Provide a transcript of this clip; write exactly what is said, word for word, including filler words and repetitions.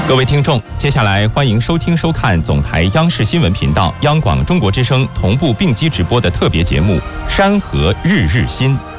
各位听众，接下来欢迎收听收看总台央视新闻频道、央广中国之声同步并机直播的特别节目《山河日日新》。